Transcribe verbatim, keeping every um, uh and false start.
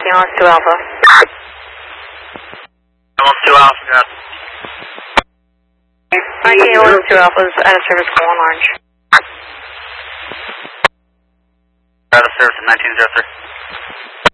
Yamas two Alpha. Yamas two Alpha, got it. Mike Yamas two Alpha is out of service for one Orange. Out of service at nineteen zero three.